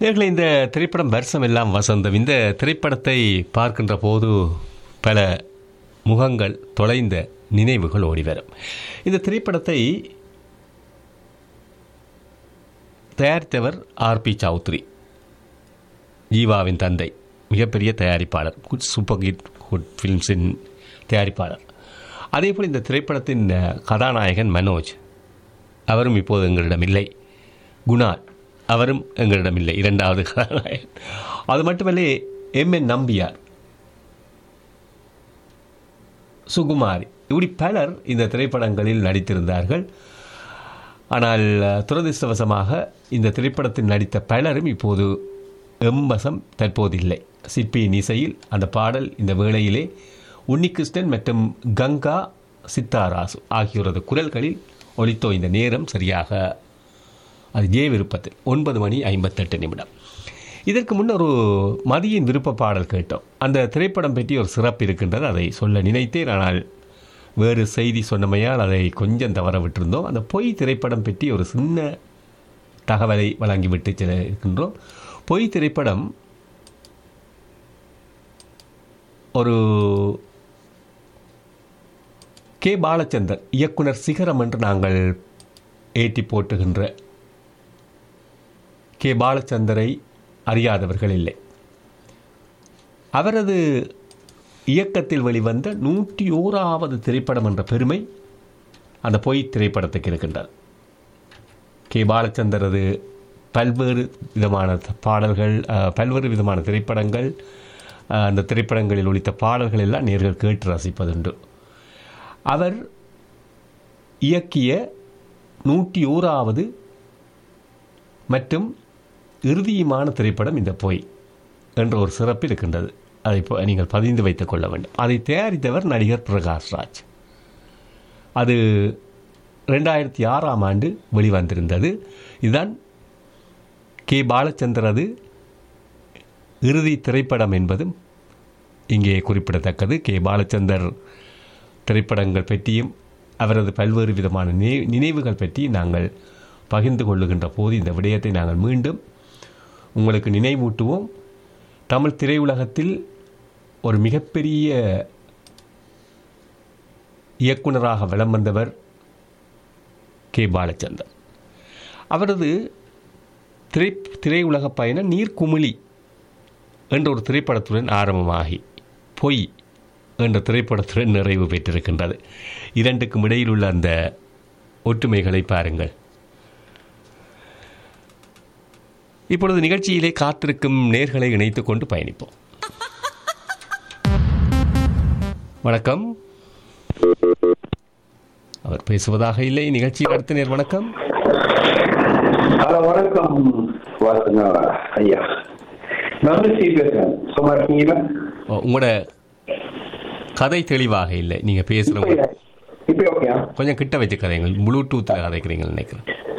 நேர்களை இந்த திரைப்படம் வருஷம் எல்லாம் வசந்தம். இந்த திரைப்படத்தை பார்க்கின்ற போது பல முகங்கள் தொலைந்த நினைவுகள் ஓடிவரும். இந்த திரைப்படத்தை தயாரித்தவர் ஆர்.பி. சௌத்ரி, ஜீவாவின் தந்தை, மிகப்பெரிய தயாரிப்பாளர், சூப்பர் குட் ஃபிலிம்ஸின் தயாரிப்பாளர். அதேபோல் இந்த திரைப்படத்தின் கதாநாயகன் மனோஜ், அவரும் இப்போது எங்களிடம் இல்லை. குணால், அவரும் எங்களிடம் இல்லை, இரண்டாவது கதாநாயகன். அது மட்டுமல்ல, எம்.என். நம்பியார், சுகுமாரி, இப்படி பலர் இந்த திரைப்படங்களில் நடித்திருந்தார்கள். ஆனால் துரதிர்ஷ்டவசமாக இந்த திரைப்படத்தில் நடித்த பலரும் இப்போது எம்பசம் தற்போதில்லை. சிற்பியின் இசையில் அந்த பாடல் இந்த வேளையிலே உன்னிகிருஷ்ணன் மற்றும் கங்கா சித்தாராசு ஆகியோரது குரல்களில் ஒலித்தோ. இந்த நேரம் சரியாக அது ஜே விருப்பத்தில் 9:58. இதற்கு முன் ஒரு மதியின் விருப்ப பாடல் கேட்டோம். அந்த திரைப்படம் பற்றி ஒரு சிறப்பு இருக்கின்றது, அதை சொல்ல நினைத்தேன். ஆனால் வேறு செய்தி சொன்னமையால் அதை கொஞ்சம் தவற விட்டிருந்தோம். அந்த பொய் திரைப்படம் பற்றி ஒரு சின்ன தகவலை வழங்கிவிட்டு இருக்கின்றோம். பொய் திரைப்படம் ஒரு கே. பாலச்சந்தர் இயக்குனர் சிகரம் என்று நாங்கள் ஏற்றி போட்டுகின்ற கே. பாலச்சந்தரை அறியாதவர்கள் இல்லை. அவரது இயக்கத்தில் வெளிவந்த 101வது திரைப்படம் என்ற பெருமை அந்த பொய் திரைப்படத்துக்கு இருக்கின்றது. கே. பாலச்சந்தரது பல்வேறு விதமான பாடல்கள், பல்வேறு விதமான திரைப்படங்கள், அந்த திரைப்படங்களில் ஒலித்த பாடல்கள் எல்லாம் நேர்கள் கேட்டு ரசிப்பதுண்டு. அவர் இயக்கிய 101வது மற்றும் இறுதியுமான திரைப்படம் இந்த பொய் என்ற ஒரு சிறப்பு இருக்கின்றது. அதை நீங்கள் பதிந்து வைத்துக் கொள்ள வேண்டும். அதை தயாரித்தவர் நடிகர் பிரகாஷ்ராஜ். அது 2006ஆம் ஆண்டு வெளிவந்திருந்தது. இதுதான் கே. பாலச்சந்தரது இறுதி திரைப்படம் என்பதும் இங்கே குறிப்பிடத்தக்கது. கே. பாலச்சந்தர் திரைப்படங்கள் பற்றியும் அவரது பல்வேறு விதமான நினைவுகள் பற்றி நாங்கள் பகிர்ந்து கொள்ளுகின்ற போது இந்த விடயத்தை நாங்கள் மீண்டும் உங்களுக்கு நினைவூட்டுவோம். தமிழ் திரையுலகத்தில் ஒரு மிகப்பெரிய இயக்குனராக வலம் வந்தவர் கே. பாலச்சந்தர். அவரது திரையுலக பயணம் நீர்க்குமிழி என்ற ஒரு திரைப்படத்துடன் ஆரம்பமாகி பொய் என்ற திரைப்படத்துடன் நிறைவு பெற்றிருக்கின்றது. இரண்டுக்கும் இடையில் உள்ள அந்த ஒற்றுமைகளை பாருங்கள். இப்பொழுது நிகழ்ச்சியிலே காத்திருக்கும் நேர்களை இணைத்துக் கொண்டு பயணிப்போம். வணக்கம். அவர் பேசுவதாக இல்லை. நிகழ்ச்சியில் அடுத்த நேர். வணக்கம். வணக்கம் ஐயா, உங்களோட கதை தெளிவாக இல்லை. நீங்க பேசுறவங்க கொஞ்சம் கிட்ட வச்சு கதைங்க. ப்ளூடூத்ல கதைக்கிறீங்க நினைக்கிறேன்.